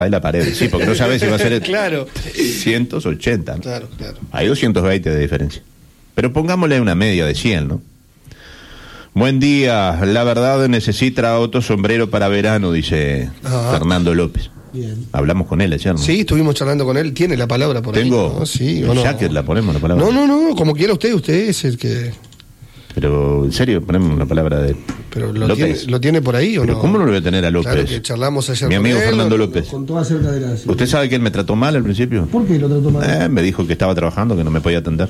de la pared. Sí, porque no sabes si va a ser Claro. 180. ¿no? Claro. Hay 220 de diferencia. Pero pongámosle una media de 100, ¿no? Buen día. La verdad necesita otro sombrero para verano, dice Fernando López. Bien. Hablamos con él ayer, ¿no? Sí, estuvimos charlando con él. Tiene la palabra por ahí. Tengo. ¿No? Sí, el jacket, la ponemos la palabra. No, como quiera usted es el que... Pero, en serio, ponemos la palabra de Pero López. ¿lo tiene por ahí o ¿Pero no? cómo no lo voy a tener a López? Claro que charlamos ayer Mi con amigo él, Fernando López. Contó acerca de la... ¿Usted sabe que él me trató mal al principio? ¿Por qué lo trató mal? Me dijo que estaba trabajando, que no me podía atender.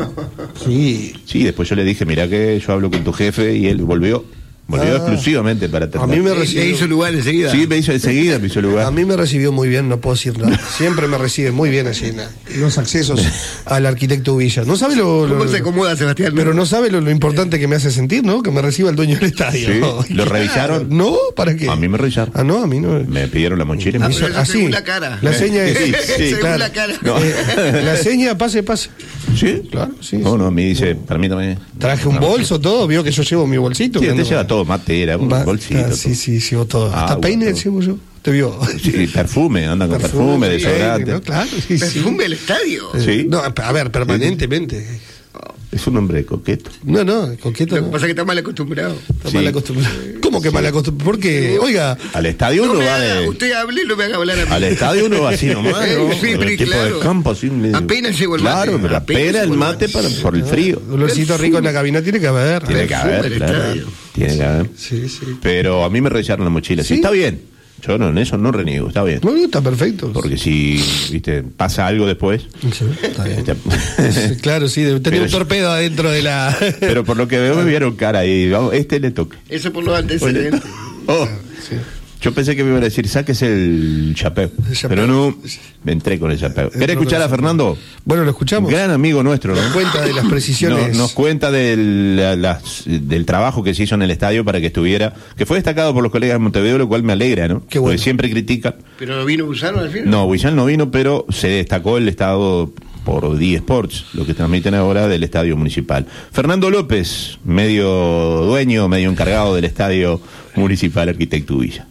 Sí. Sí, después yo le dije, mirá que yo hablo con tu jefe, y él volvió exclusivamente para atender. A mí me recibió... hizo lugar enseguida. Sí, me hizo lugar. A mí me recibió muy bien, no puedo decir nada. Siempre me recibe muy bien así los accesos al arquitecto Villa. No sabe ¿Cómo se acomoda, Sebastián? Pero no sabe lo importante que me hace sentir, ¿no? Que me reciba el dueño del estadio. Sí. ¿Lo revisaron? No, ¿para qué? A mí me revisaron. Ah, no, a mí no. Me pidieron la mochila. Ah, Me pero hizo... eso según la cara. La seña es... Sí, según la cara. No. La seña, pase. ¿Sí? Claro, sí. No, a mí dice, permítame. Traje un bolso, todo, vio que yo llevo mi bolsito. Sí, que usted no- lleva todo, matera, un bolsito. Sí, llevo todo. Hasta Agua, peine todo. llevo yo. ¿Te vio? Sí, perfume, andan con perfume, desodorante. ¿no? Claro, sí. ¿Perfume del estadio? Sí. No, a ver, permanentemente. Es un hombre coqueto. No, coqueto. Lo que No. pasa es que está mal acostumbrado. Está Sí. mal acostumbrado. ¿Cómo que mal acostumbrado? Porque, oiga, Al estadio No uno me va haga, de... usted hable y no me haga hablar a mí. Al estadio uno va así nomás, ¿no? Sí, pero el tipo claro. de campo así. Apenas llegó el mate. Claro, pero Apenas apenas el llegó el mate mate. por el frío. olorcito rico en la cabina tiene que haber. Tiene que haber, del claro. estadio. Tiene que haber. Sí. Pero a mí me revisaron la mochila. Sí, ¿Sí? está bien. Yo no, en eso no reniego, está bien. No, está perfecto. Porque si, viste, pasa algo después. Sí, está bien. este, Sí, claro, sí, debe tener Pero un yo- torpedo adentro de la... Pero por lo que veo me vieron cara ahí. Vamos, le toca. Eso por los antecedentes. Oh, Sí. yo pensé que me iban a decir, sáquese el chapéu. El chapéu. Pero no, me entré con el chapéu. ¿Querés escuchar a Fernando? Bueno, lo escuchamos. Gran amigo nuestro, ¿no? Nos cuenta de las precisiones. Nos cuenta del trabajo que se hizo en el estadio para que estuviera, que fue destacado por los colegas de Montevideo, lo cual me alegra, ¿no? Qué bueno. Porque siempre critican. ¿Pero no vino Busano al final? No, Huillán no vino, pero se destacó el estado por D Sports, lo que transmiten ahora del estadio municipal. Fernando López, medio dueño, medio encargado del estadio municipal Arquitecto Villa.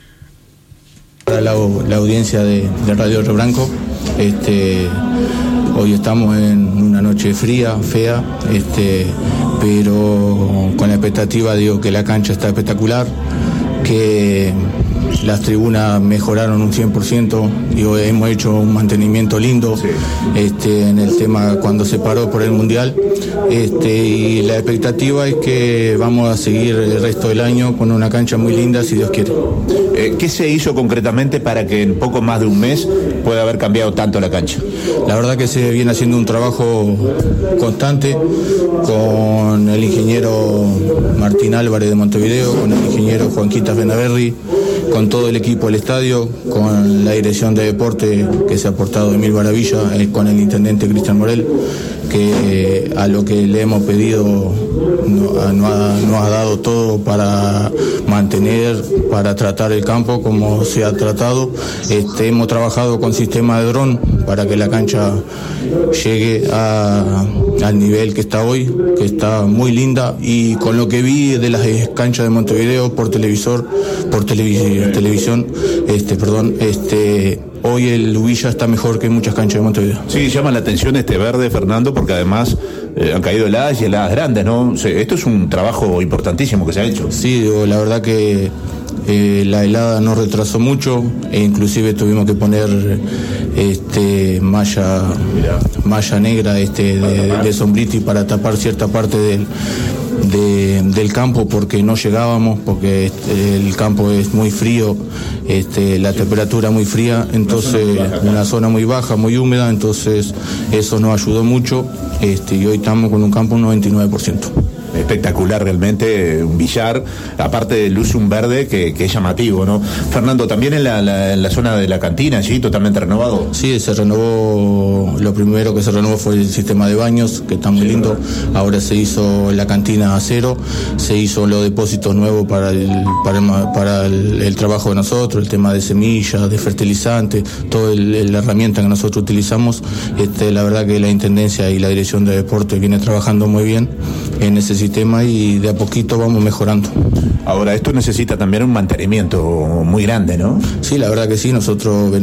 Para la audiencia de Radio Río Branco, hoy estamos en una noche fría, fea, pero con la expectativa, digo, que la cancha está espectacular, que las tribunas mejoraron un 100%, digo, hemos hecho un mantenimiento lindo en el tema cuando se paró por el Mundial, y la expectativa es que vamos a seguir el resto del año con una cancha muy linda, si Dios quiere. ¿Qué se hizo concretamente para que en poco más de un mes pueda haber cambiado tanto la cancha? La verdad que se viene haciendo un trabajo constante con el ingeniero Martín Álvarez de Montevideo, con el ingeniero Juanquita Benaverri, con todo el equipo del estadio, con la dirección de deporte que se ha aportado Emil Maravilla, con el intendente Cristian Morel, que a lo que le hemos pedido nos ha dado todo para mantener, para tratar el campo como se ha tratado. Hemos trabajado con sistema de dron para que la cancha llegue al nivel que está hoy, que está muy linda, y con lo que vi de las canchas de Montevideo por televisión, hoy el Villa está mejor que muchas canchas de Montevideo. Sí, llama la atención este verde, Fernando, porque además han caído heladas y heladas grandes, ¿no? O sea, esto es un trabajo importantísimo que se ha hecho. Sí, digo, la verdad que la helada nos retrasó mucho, e inclusive tuvimos que poner malla negra de sombriti para tapar cierta parte del campo, porque no llegábamos, porque el campo es muy frío, la temperatura muy fría, entonces una zona muy baja, muy húmeda, entonces eso nos ayudó mucho, y hoy estamos con un campo un 99%. Espectacular realmente, un billar, aparte del uso un verde que es llamativo, ¿no? Fernando, también en la zona de la cantina, allí totalmente renovado. Sí, se renovó, lo primero que se renovó fue el sistema de baños, que está muy lindo. Ahora se hizo la cantina a cero, se hizo los depósitos nuevos para el trabajo de nosotros, el tema de semillas, de fertilizantes, toda la herramienta que nosotros utilizamos. La verdad que la Intendencia y la Dirección de Deporte viene trabajando muy bien en ese sistema tema y de a poquito vamos mejorando. Ahora, esto necesita también un mantenimiento muy grande, ¿no? Sí, la verdad que sí, nosotros